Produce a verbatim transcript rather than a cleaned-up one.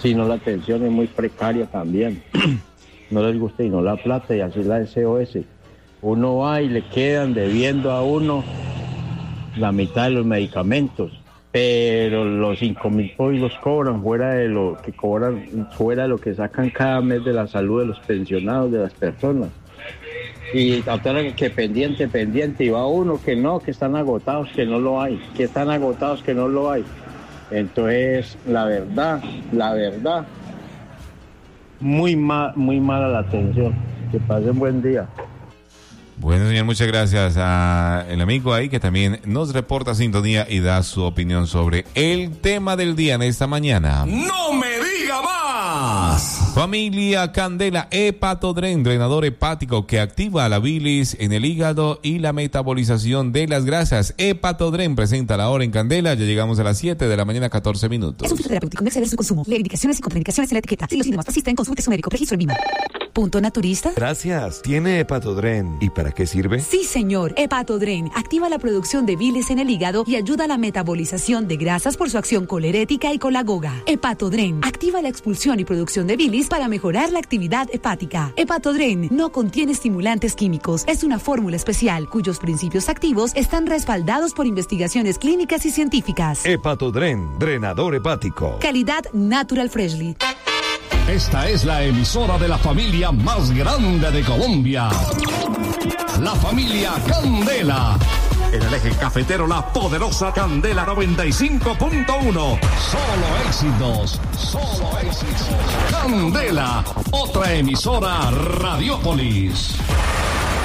sino la atención es muy precaria también. No les gusta y no la plata, y así es la S O S. Uno va y le quedan debiendo a uno la mitad de los medicamentos, pero los cinco mil pesos los cobran fuera de lo que cobran, fuera de lo que sacan cada mes de la salud de los pensionados, de las personas. Y otra que pendiente, pendiente, y va uno que no, que están agotados, que no lo hay, que están agotados, que no lo hay. Entonces, la verdad, la verdad, muy mal, muy mala la atención. Que pasen buen día. Bueno, señor, muchas gracias a el amigo ahí que también nos reporta sintonía y da su opinión sobre el tema del día en esta mañana. ¡No me diga más! Familia Candela, Hepatodren, drenador hepático que activa la bilis en el hígado y la metabolización de las grasas. Hepatodren presenta la hora en Candela. Ya llegamos a las siete de la mañana, catorce minutos. Es un fitoterapéutico, no exceder su consumo. Lee indicaciones y contraindicaciones en la etiqueta. Si los síntomas persisten, consulte a su médico. Registro en Vima. ¿Punto naturista? Gracias. ¿Tiene Hepatodren? ¿Y para qué sirve? Sí, señor. Hepatodren activa la producción de bilis en el hígado y ayuda a la metabolización de grasas por su acción colerética y colagoga. Hepatodren activa la expulsión y producción de bilis para mejorar la actividad hepática. Hepatodren no contiene estimulantes químicos. Es una fórmula especial cuyos principios activos están respaldados por investigaciones clínicas y científicas. Hepatodren, drenador hepático. Calidad Natural Freshly. Esta es la emisora de la familia más grande de Colombia. La familia Candela. En el eje cafetero, la poderosa Candela noventa y cinco punto uno. Solo éxitos, solo éxitos. Candela, otra emisora Radiopolis.